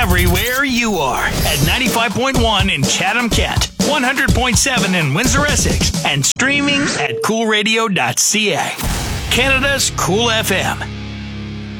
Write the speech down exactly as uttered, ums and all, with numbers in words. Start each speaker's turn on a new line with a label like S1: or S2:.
S1: everywhere you are at ninety-five point one in Chatham-Kent, one hundred point seven in Windsor-Essex, and streaming at cool radio dot c a. Canada's Cool F M.